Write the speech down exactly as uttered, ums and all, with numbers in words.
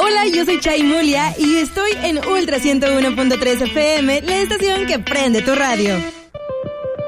Hola, yo soy Chay Mulia y estoy en Ultra ciento uno punto tres F M, la estación que prende tu radio.